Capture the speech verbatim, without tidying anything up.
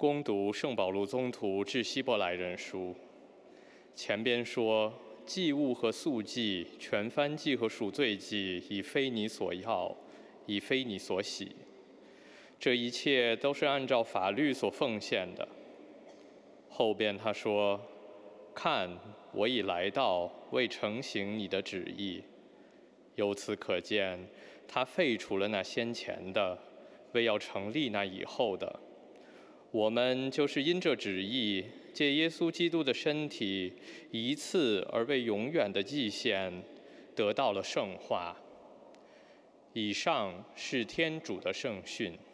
攻读圣保禄宗徒致希伯来人书。前边说，祭物和素祭、全燔祭和赎罪祭，已非你所要，已非你所喜。这一切都是按照法律所奉献的。后边他说：“看，我已来到，为成行你的旨意。”由此可见，他废除了那先前的，为要成立那以后的。我们就是因这旨意，借耶稣基督的身体，一次而为永远的祭献，得到了圣化。以上是天主的圣训。